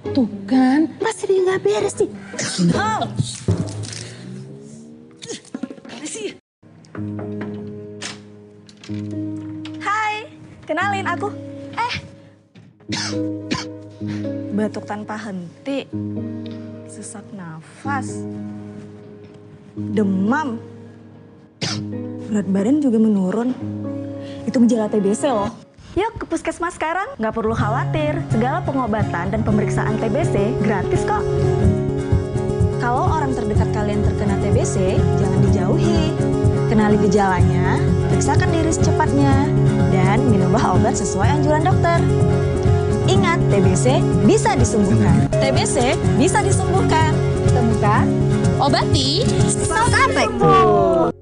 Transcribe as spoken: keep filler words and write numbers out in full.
Tuh kan, pasti dia nggak beres nih. Oh. Hai, kenalin aku. Eh, batuk tanpa henti, sesak nafas, demam, berat badan juga menurun. Itu gejala T B C loh. Yuk ke puskesmas sekarang, nggak perlu khawatir. Segala pengobatan dan pemeriksaan T B C gratis kok. Kalau orang terdekat kalian terkena T B C, jangan dijauhi. Kenali gejalanya, periksakan diri secepatnya, dan minumlah obat sesuai anjuran dokter. Ingat, T B C bisa disembuhkan. T B C bisa disembuhkan. Temukan, obati, Sampai sembuh.